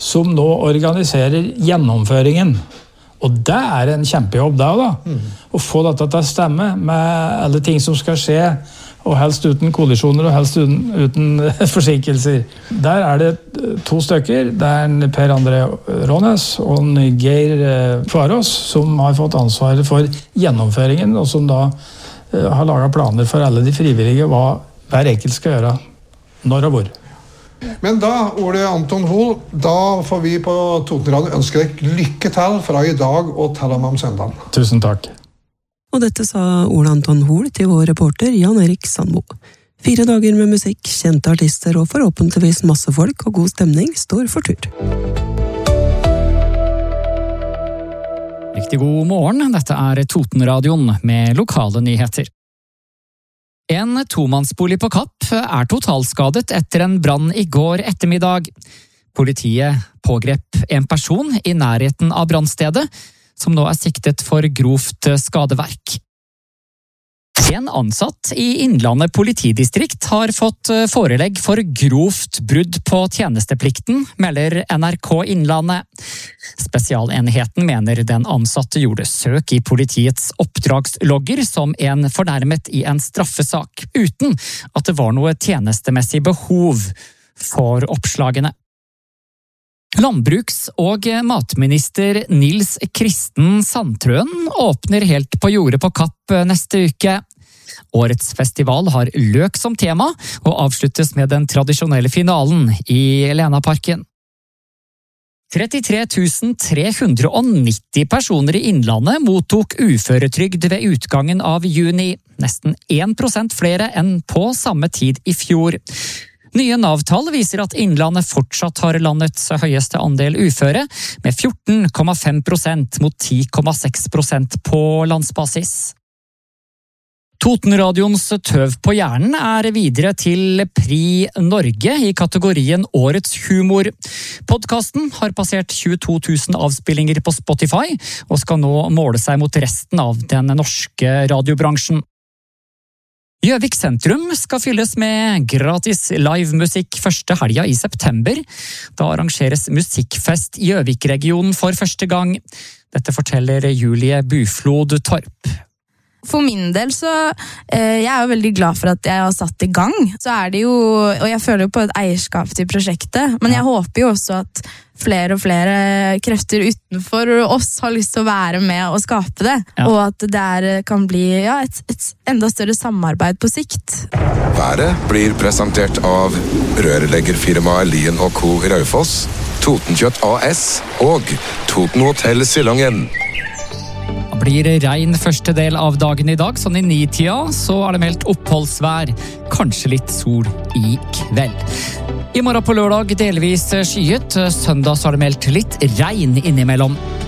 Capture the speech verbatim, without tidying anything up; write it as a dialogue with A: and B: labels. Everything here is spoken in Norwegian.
A: som nå organiserer gjennomføringen. Og det er en kjempejobb da, da. Mm. Å få dette til å stemme med alle ting som skal skje, og helst uten kollisjoner og helst uten, uten forsinkelser. Der er det to stykker. Det er en Per André Rånes og en Geir Kvarås som har fått ansvaret for gjennomføringen, og som da uh, har laget planer for alle de frivillige hva hver enkelt skal gjøre, når og hvor.
B: Men da, Ole Anton Hoel, da får vi på Totenradio ønske deg lykke til fra i dag og til og med om søndagen.
A: Tusen takk.
C: Og dette sa Ole Anton Hoel til vår reporter Jan Erik Sandbo. Fire dager med musikk, kjente artister og forhåpentligvis masse folk og god stemning står for tur.
D: Riktig god morgen, dette er Totenradioen med lokale nyheter. En tomannsbolig på Kapp er totalskadet etter en brann i går ettermiddag. Politiet pågrep en person i nærheten av brannstedet, som nå er siktet for grovt skadeverk. En ansatt i Innlandet politidistrikt har fått forelegg for grovt brudd på tjenesteplikten, melder N R K Innlandet. Spesialenheten mener den ansatte gjorde søk i politiets oppdragslogger som en fornærmet i en straffesak, uten at det var noe tjenestemessig behov for oppslagene. Landbruks- og matminister Nils Kristen Sandtrøen åpner helt på jordet på Kapp neste uke. Årets festival har løk som tema, og avsluttes med den tradisjonelle finalen i Lenaparken. trettitre tusen tre hundre nitti personer i Innlandet mottok uføretrygd ved utgangen av juni, nesten én prosent flere enn på samme tid i fjor. Nye Nav-tall viser at Innlandet fortsatt har landets høyeste andel uføre, med fjorten komma fem prosent mot ti komma seks prosent på landsbasis. Totenradions Tøv på hjernen er videre til Pri Norge i kategorien Årets humor. Podcasten har passert tjueto tusen avspillinger på Spotify, og skal nå måle seg mot resten av den norske radiobransjen. Gjøvik sentrum skal fylles med gratis livemusikk første helga i september. Da arrangeres Musikkfest Gjøvik-regionen for første gang. Dette forteller Julie Buflod Torp.
E: For min del så, eh, jeg er jo veldig glad for at jeg har satt i gang. Så er det jo, og jeg føler jo på et eierskap til prosjektet, men jeg håper jo også at flere og flere krefter utenfor oss har lyst til å være med og skape det, ja. Og at det der kan bli ja, et, et enda større samarbeid på sikt.
F: Været blir presentert av rørleggerfirmaet Lien og Co. i Raufoss, Totenkjøtt A S og Toten Hotel Silongen.
D: Det blir regn første del av dagen i dag, sånn i ni-tida, så er det meldt oppholdsvær, kanskje litt sol i kveld. I morgen på lørdag delvis skyet, søndag så er det meldt litt regn innimellom.